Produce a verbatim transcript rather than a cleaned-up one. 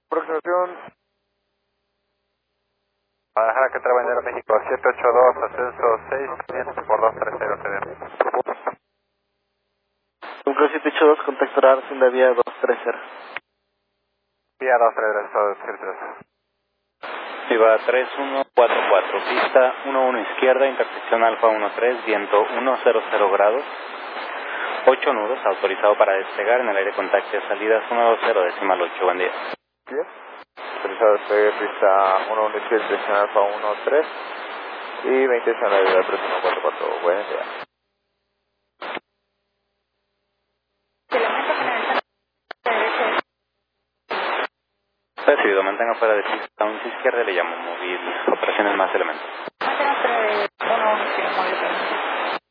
Aproximación. Guadalajara que trae bandera México siete ocho dos, ascenso seis, quinientos por dos tres cero, C D. Número siete ocho dos, contacto radar en la vía dos tres cero. Vía dos tres cero. Viva tres uno cuatro cuatro, pista uno uno izquierda, intersección Alfa uno tres, viento uno cero cero grados, ocho nudos, autorizado para despegar en el aire contacto de salidas uno dos cero, decimal ocho, buen día. Bien. Autorizado despegue pista uno uno izquierda, intersección Alfa uno tres y veinte en la vida tres uno cuatro cuatro, buen día. Recibido, mantenga fuera de pista once izquierda, le llamo móvil, operaciones más elementos. Mantenga fuera de uno, uno, móvil.